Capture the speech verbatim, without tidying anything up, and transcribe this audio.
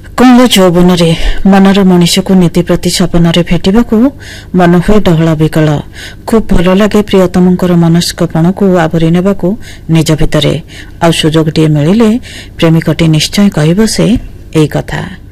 କଅଁଳ ଯୌବନରେ ମନର ମଣିଷକୁ ନୀତି ପ୍ରତି ସପନରେ ଭେଟିବାକୁ ମନ ହୁଏ ଡହଳ ବିକଳ। ଖୁବ୍ ଭଲ ଲାଗେ ପ୍ରିୟତମଙ୍କର ମନସ୍କପଣକୁ ଆବରି ନେବାକୁ ନିଜ ଭିତରେ। ଆଉ ସୁଯୋଗଟିଏ ମିଳିଲେ ପ୍ରେମିକଟି ନିଶ୍ଚୟ କହିବ ସେ ଏଇ କଥା।